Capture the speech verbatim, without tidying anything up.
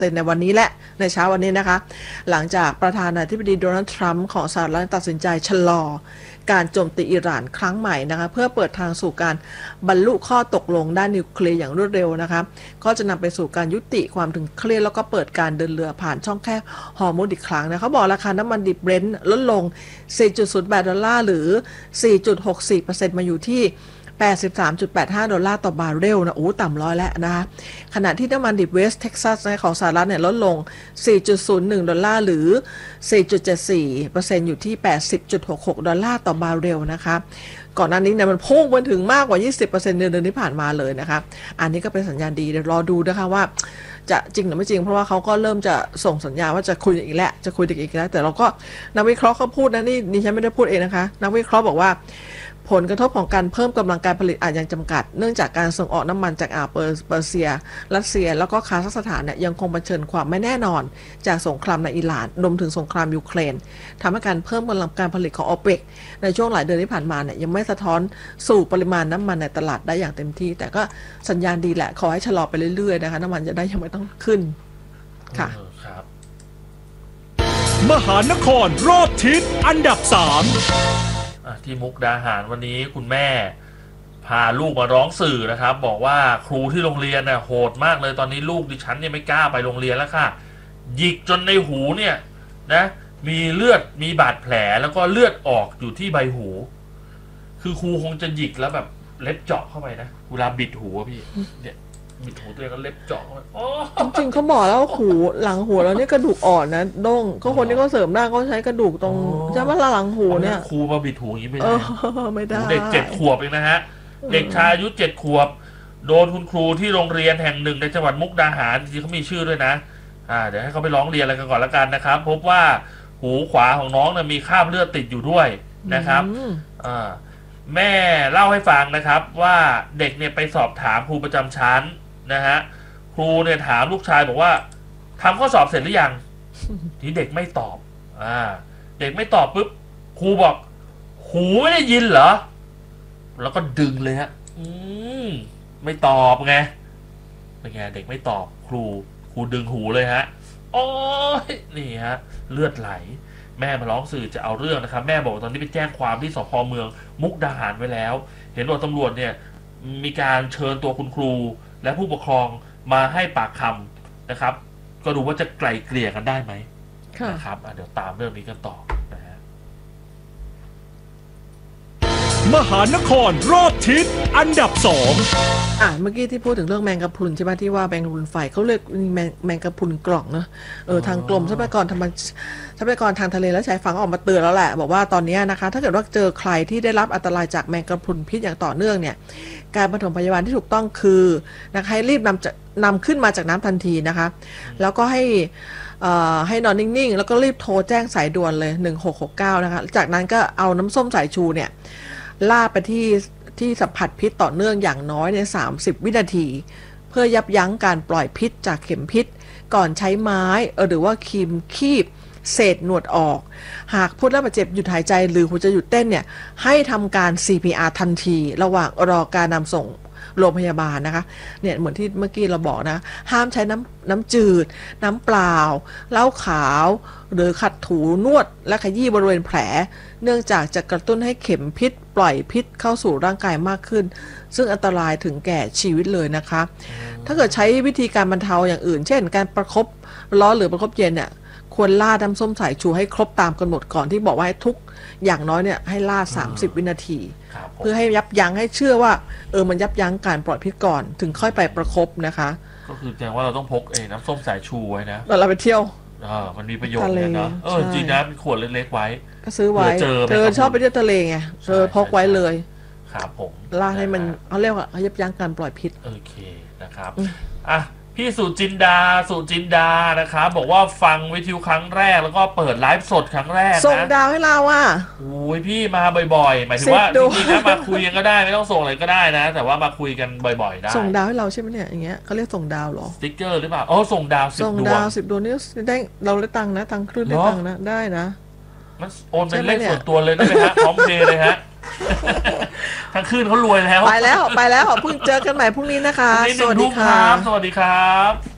แต่ในวันนี้แหละในเช้าวันนี้นะคะหลังจากประธานาธิบดีโดนัลด์ทรัมป์ของสหรัฐตัดสินใจชะลอการโจมตีอิหร่านครั้งใหม่นะคะเพื่อเปิดทางสู่การบรรลุข้อตกลงด้านนิวเคลียร์อย่างรวดเร็วนะคะก็จะนำไปสู่การยุติความตึงเครียดแล้วก็เปิดการเดินเรือผ่านช่องแคบฮอร์มุซอีกครั้งนะเขาบอกราคาน้ำมันดิบเบรนท์ลดลง สี่จุดศูนย์แปด ดอลลาร์หรือ สี่จุดหกสี่เปอร์เซ็นต์ มาอยู่ที่แปดสิบสามจุดแปดห้า ดอลลาร์ต่อบาร์เรลนะโอ้ต่ำร้อยแล้วนะคะขณะที่น้ำมันดิบเวสต์เท็กซัสของสหรัฐเนี่ยลดลง สี่จุดศูนย์หนึ่ง ดอลลาร์หรือ สี่จุดเจ็ดสี่เปอร์เซ็นต์ อยู่ที่ แปดสิบจุดหกหก ดอลลาร์ต่อบาร์เรลนะคะก่อนหน้านี้เนี่ยมันพุ่งไปถึงมากกว่า ยี่สิบเปอร์เซ็นต์ เดือนที่ผ่านมาเลยนะคะอันนี้ก็เป็นสัญญาณดีเดี๋ยวรอดูนะคะว่าจะจริงหรือไม่จริงเพราะว่าเขาก็เริ่มจะส่งสัญญาณว่าจะคุยอีกแล้วจะคุยอีกแล้วแต่เราก็นักวิเคราะห์เขาพูดนะนี่ดิฉันไม่ได้พูดเองนะคะนักวิเคราะห์บอกว่าผลกระทบของการเพิ่มกำลังการผลิตอาจยังจำกัดเนื่องจากการส่งออกน้ำมันจากอ่าวเปอร์เซียรัสเซียแล้วก็คาซัคสถานเนี่ยยังคงเผชิญความไม่แน่นอนจากสงครามในอิหร่านรวมถึงสงครามยูเครนทำให้การเพิ่มกำลังการผลิตของ โอเปก ในช่วงหลายเดือนที่ผ่านมาเนี่ยยังไม่สะท้อนสู่ปริมาณน้ำมันในตลาดได้อย่างเต็มที่แต่ก็สัญญาณดีแหละขอให้ชะลอไปเรื่อยๆนะคะน้ำมันจะได้ยังไม่ต้องขึ้นค่ะครับมหานครรอบทิศอันดับสามที่มุกดาหารวันนี้คุณแม่พาลูกมาร้องสื่อนะครับบอกว่าครูที่โรงเรียนน่ะโหดมากเลยตอนนี้ลูกดิฉันเนี่ยไม่กล้าไปโรงเรียนแล้วค่ะหยิกจนในหูเนี่ยนะมีเลือดมีบาดแผลแล้วก็เลือดออกอยู่ที่ใบหูคือครูคงจะหยิกแล้วแบบเล็บเจาะเข้าไปนะเวลาบิดหูพี่เนี่ยบิดหูตัวเองก็เล็บเจาะเข้าไปจริงๆเขาบอกแล้วหูหลังหูแล้วนี่กระดูกอ่อนนะด้งก็คนที่เขาเสริมหน้าเขาใช้กระดูกตรงใช่ไหมหลังหูเนี่ยครูมาบิดหูอย่างนี้ไม่ได้ไม่ได้เด็กเจ็ดขวบเองนะฮะเด็กชายอายุเจ็ดขวบโดนคุณครูที่โรงเรียนแห่งหนึ่งในจังหวัดมุกดาหารจริงๆเขามีชื่อด้วยนะอ่าเดี๋ยวให้เขาไปร้องเรียนอะไรกันก่อนละกันนะครับพบว่าหูขวาของน้องเนี่ยมีคราบเลือดติดอยู่ด้วยนะครับอ่าแม่เล่าให้ฟังนะครับว่าเด็กเนี่ยไปสอบถามครูประจำชั้นนะฮะครูเนี่ยถามลูกชายบอกว่าทำข้อสอบเสร็จหรือยังที่เด็กไม่ตอบอ่าเด็กไม่ตอบปุ๊บครูบอกหูไม่ได้ยินเหรอแล้วก็ดึงเลยฮะอืมไม่ตอบไงเป็นไงเด็กไม่ตอบครูครูดึงหูเลยฮะโอ้ยนี่ฮะเลือดไหลแม่มาร้องสื่อจะเอาเรื่องนะครับแม่บอกตอนนี้ไปแจ้งความที่สภ.เมืองมุกดาหารไว้แล้วเห็นว่าตำรวจเนี่ยมีการเชิญตัวคุณครูและผู้ปกครองมาให้ปากคำนะครับก็ดูว่าจะไกลเกลี่ยกันได้ไหมนะครับเดี๋ยวตามเรื่องนี้กันต่อนะฮะมหานครรอบทิศอันดับสองอ่ะเมื่อกี้ที่พูดถึงเรื่องแมงกะพรุนใช่ไหมที่ว่าแมงกะพรุนไฟเขาเรียกแมงแมงกะพรุนกล่องเนาะเออทางกรมทรัพยากรธรรมทรัพยากรทางทะเลและชายฝั่งออกมาเตือนแล้วแหละบอกว่าตอนนี้นะคะถ้าเกิดว่าเจอใครที่ได้รับอันตรายจากแมงกะพรุนพิษอย่างต่อเนื่องเนี่ยการปฐมพยาบาลที่ถูกต้องคือนะคะให้รีบนำจะนำขึ้นมาจากน้ำทันทีนะคะแล้วก็ให้ให้นอนนิ่งๆแล้วก็รีบโทรแจ้งสายด่วนเลยหนึ่งหกหกเก้านะคะจากนั้นก็เอาน้ำส้มสายชูเนี่ยลาดไปที่ที่สัมผัสพิษต่อเนื่องอย่างน้อยในสามสิบวินาทีเพื่อยับยั้งการปล่อยพิษจากเข็มพิษก่อนใช้ไม้หรือว่าครีมคีบเศษหนวดออกหากผู้ได้รับบาดเจ็บหยุดหายใจหรือหัวใจหยุดเต้นเนี่ยให้ทำการ ซี พี อาร์ ทันทีระหว่างรอการนำส่งโรงพยาบาลนะคะเนี่ยเหมือนที่เมื่อกี้เราบอกนะห้ามใช้น้ำน้ำจืดน้ำเปล่าเหล้าขาวหรือขัดถูนวดและขยี้บริเวณแผลเนื่องจากจะกระตุ้นให้เข็มพิษปล่อยพิษเข้าสู่ร่างกายมากขึ้นซึ่งอันตรายถึงแก่ชีวิตเลยนะคะถ้าเกิดใช้วิธีการบรรเทาอย่างอื่นเช่นการประคบร้อนหรือประคบเย็นเนี่ยควรลาดน้ำส้มสายชูให้ครบตามกำหนดก่อนที่บอกว่าให้ทุกอย่างน้อยเนี่ยให้ลาดสามสิบวินาทีเพื่อให้ยับยั้งให้เชื่อว่าเออมันยับยั้งการปล่อยพิษก่อนถึงค่อยไปประคบนะคะก็คือแสดงว่าเราต้องพกเองน้ำส้มสายชูไว้นะเราไปเที่ยวอ่ามันมีประโยชน์เลยนะเออจริงนะเป็นขวดเล็กๆไว้ก็ซื้อไว้เธอชอบไปเที่ยวทะเลไงเธอพกไว้เลยครับผมลาดให้มันเขาเรียกว่ายับยั้งการปล่อยพิษโอเคนะครับอ่ะพี่สุจินดาสุจินดานะครับบอกว่าฟังวิทยุครั้งแรกแล้วก็เปิดไลฟ์สดครั้งแรกนะส่งดาวให้เราอ่ะโอ้ยพี่มาบ่อยๆหมายถึงว่าจริงๆนะมาคุยกันก็ได้ไม่ต้องส่งอะไรก็ได้นะแต่ว่ามาคุยกันบ่อยๆได้ส่งดาวให้เราใช่ไหมเนี่ยอย่างเงี้ยเขาเรียกส่งดาวหรอสติ๊กเกอร์หรือเปล่าอ๋อส่งดาวสิบดวงส่งดาวสิบดวงนี่ได้เราได้ตังค์นะตังค์ครึ่งได้ตังค์นะได้นะมันโอนเป็นเลขส่วนตัวเลยได้ไหมฮะพร้อมเพย์เลยฮะทั้งคืนเขารวยแล้วไปแล้วไปแล้วเพิ่งเจอกันใหม่พรุ่งนี้นะคะสวัสดีครับสวัสดีครับ